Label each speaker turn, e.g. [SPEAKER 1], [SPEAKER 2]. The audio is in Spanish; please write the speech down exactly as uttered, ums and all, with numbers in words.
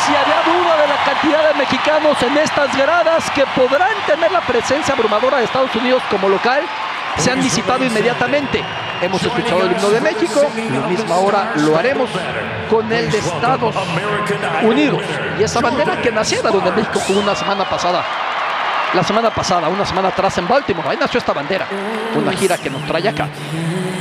[SPEAKER 1] si había duda de la cantidad de mexicanos en estas gradas que podrán tener la presencia abrumadora de Estados Unidos como local, se han disipado inmediatamente. Hemos escuchado el himno de México, y a la misma hora lo haremos con el de Estados Unidos. Y esa bandera que naciera donde México jugó una semana pasada. La semana pasada, una semana atrás en Baltimore, ahí nació esta bandera. Una gira que nos trae acá.